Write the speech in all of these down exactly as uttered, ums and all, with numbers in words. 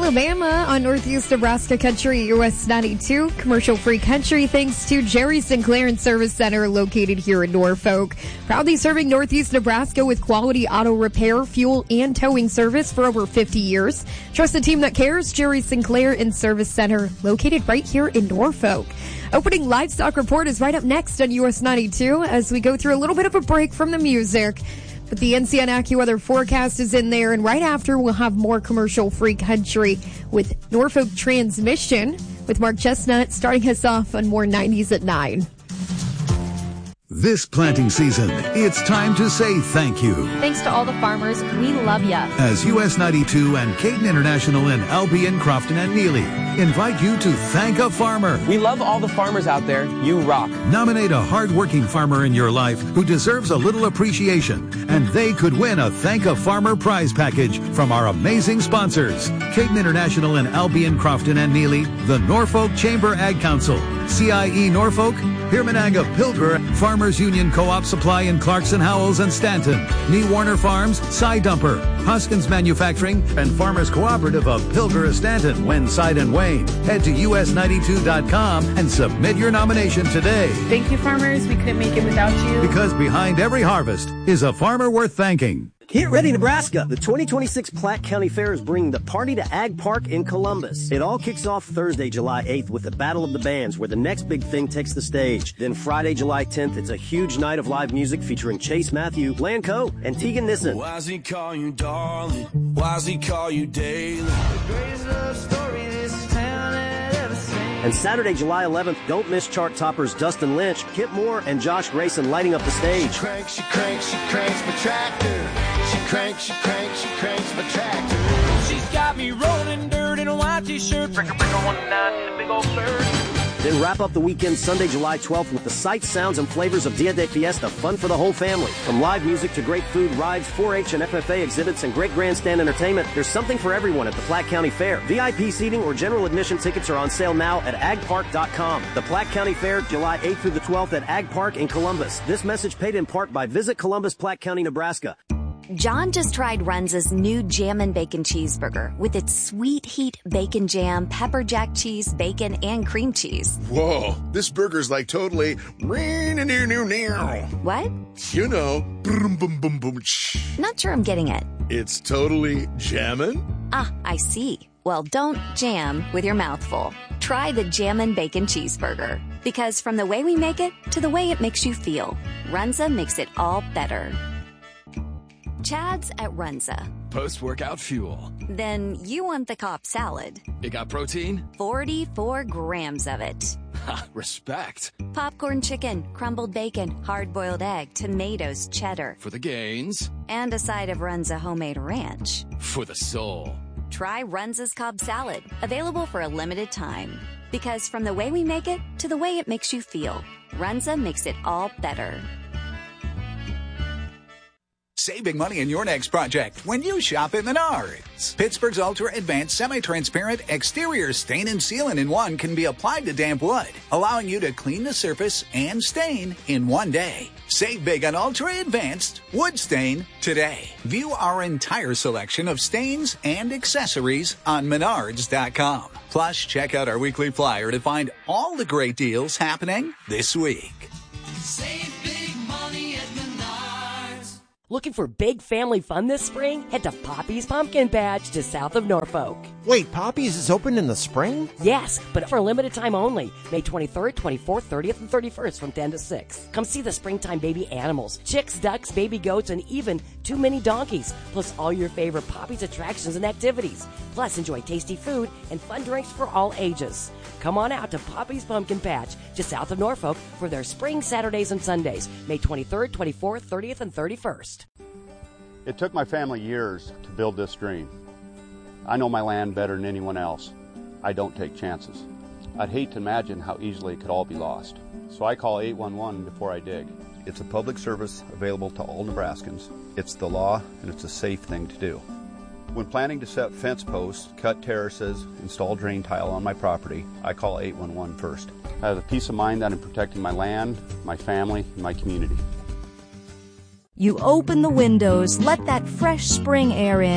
Alabama on Northeast Nebraska Country, U S ninety-two, commercial-free country, thanks to Jerry Sinclair and Service Center located here in Norfolk. Proudly serving Northeast Nebraska with quality auto repair, fuel, and towing service for over fifty years. Trust the team that cares, Jerry Sinclair and Service Center located right here in Norfolk. Opening Livestock Report is right up next on U S ninety-two as we go through a little bit of a break from the music. But the N C N AccuWeather forecast is in there, and right after we'll have more commercial-free country with Norfolk Transmission with Mark Chestnut starting us off on more nineties at nine. This planting season, it's time to say thank you. Thanks to all the farmers. We love ya. As U S ninety-two and Caden International in Albion, Crofton, and Neely invite you to thank a farmer. We love all the farmers out there. You rock. Nominate a hard-working farmer in your life who deserves a little appreciation, and they could win a Thank a Farmer prize package from our amazing sponsors. Caden International in Albion, Crofton, and Neely, the Norfolk Chamber Ag Council, C I E Norfolk, Pirmanaga Pilger, Farmers Union Co-op Supply in Clarkson, Howells, and Stanton, Nee Warner Farms, Cy Dumper, Hoskins Manufacturing, and Farmers Cooperative of Pilger, Stanton, Wenside, and Wayne. Head to U S ninety-two dot com and submit your nomination today. Thank you, farmers. We couldn't make it without you. Because behind every harvest is a farmer worth thanking. Get ready, Nebraska! The twenty twenty-six Platte County Fair is bringing the party to Ag Park in Columbus. It all kicks off Thursday, July eighth with the Battle of the Bands, where the next big thing takes the stage. Then Friday, July tenth, it's a huge night of live music featuring Chase Matthew, Lanco, and Tegan Nissen. Why's he call you darling? Why's he call you daily? The greatest love story this town had ever seen. And Saturday, July eleventh, don't miss chart toppers Dustin Lynch, Kip Moore, and Josh Grayson lighting up the stage. She cranks, she cranks, she cranks my tractor. She cranks, she cranks, she cranks my tractor. She's got me rolling dirt in a white t-shirt. Breaker, breaker, one nine in a big old shirt. Then wrap up the weekend Sunday, July twelfth with the sights, sounds, and flavors of Dia de Fiesta, fun for the whole family. From live music to great food, rides, four H and F F A exhibits, and great grandstand entertainment, there's something for everyone at the Platte County Fair. V I P seating or general admission tickets are on sale now at ag park dot com. The Platte County Fair, July eighth through the twelfth at Ag Park in Columbus. This message paid in part by Visit Columbus, Platte County, Nebraska. John just tried Runza's new Jammin' Bacon Cheeseburger with its sweet heat bacon jam, pepper jack cheese, bacon, and cream cheese. Whoa, this burger's like totally... What? You know, boom, boom, boom, boom. Not sure I'm getting it. It's totally jammin'? Ah, I see. Well, don't jam with your mouth full. Try the Jammin' Bacon Cheeseburger. Because from the way we make it to the way it makes you feel, Runza makes it all better. Chad's at Runza. Post-workout fuel. Then you want the Cobb salad. It got protein? forty-four grams of it. Ha, respect. Popcorn chicken, crumbled bacon, hard-boiled egg, tomatoes, cheddar. For the gains. And a side of Runza homemade ranch. For the soul. Try Runza's Cobb salad. Available for a limited time. Because from the way we make it to the way it makes you feel, Runza makes it all better. Save big money in your next project when you shop at Menards. Pittsburgh's Ultra Advanced Semi-Transparent Exterior Stain and Sealant in one can be applied to damp wood, allowing you to clean the surface and stain in one day. Save big on Ultra Advanced Wood Stain today. View our entire selection of stains and accessories on menards dot com. Plus, check out our weekly flyer to find all the great deals happening this week. Save big money at Menards. Looking for big family fun this spring? Head to Poppy's Pumpkin Patch just south of Norfolk. Wait, Poppy's is open in the spring? Yes, but for a limited time only. May twenty-third, twenty-fourth, thirtieth, and thirty-first from ten to six. Come see the springtime baby animals, chicks, ducks, baby goats, and even two mini donkeys. Plus all your favorite Poppy's attractions and activities. Plus enjoy tasty food and fun drinks for all ages. Come on out to Poppy's Pumpkin Patch just south of Norfolk for their spring Saturdays and Sundays, May twenty-third, twenty-fourth, thirtieth, and thirty-first. It took my family years to build this dream. I know my land better than anyone else. I don't take chances. I'd hate to imagine how easily it could all be lost. So I call eight one one before I dig. It's a public service available to all Nebraskans. It's the law, and it's a safe thing to do. When planning to set fence posts, cut terraces, install drain tile on my property, I call eight one one first. I have the peace of mind that I'm protecting my land, my family, and my community. You open the windows, let that fresh spring air in,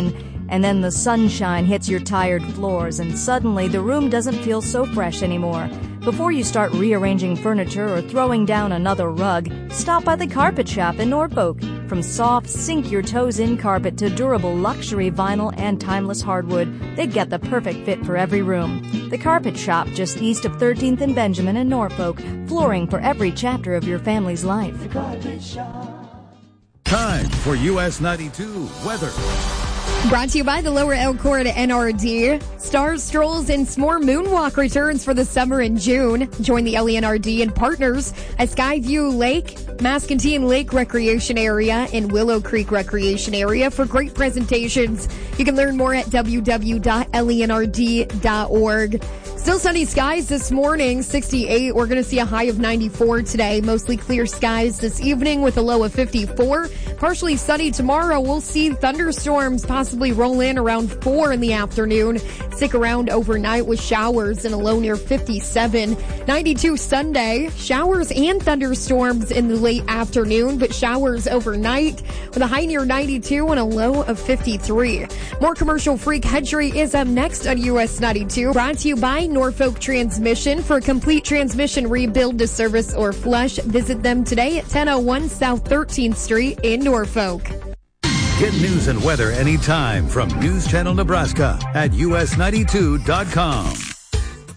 And then the sunshine hits your tired floors, and suddenly the room doesn't feel so fresh anymore. Before you start rearranging furniture or throwing down another rug, stop by the Carpet Shop in Norfolk. From soft, sink-your-toes-in carpet to durable luxury vinyl and timeless hardwood, they get the perfect fit for every room. The Carpet Shop, just east of thirteenth and Benjamin in Norfolk, flooring for every chapter of your family's life. The Carpet Shop. Time for U S ninety-two weather. Brought to you by the Lower Elkhorn N R D. Stars, Strolls, and S'more Moonwalk returns for the summer in June. Join the L E N R D and partners at Skyview Lake, Mascantine Lake Recreation Area, and Willow Creek Recreation Area for great presentations. You can learn more at w w w dot l e n r d dot org. Still sunny skies this morning, sixty-eight. We're going to see a high of ninety-four today. Mostly clear skies this evening with a low of fifty-four. Partially sunny tomorrow. We'll see thunderstorms possibly roll in around four in the afternoon. Stick around overnight with showers and a low near fifty-seven. ninety-two Sunday. Showers and thunderstorms in the late afternoon, but showers overnight with a high near ninety-two and a low of fifty-three. More Commercial Free Country is up next on U S ninety-two. Brought to you by Norfolk Transmission. For a complete transmission rebuild to service or flush, visit them today at ten oh one South thirteenth Street in Norfolk. Get news and weather anytime from News Channel Nebraska at U S ninety-two dot com.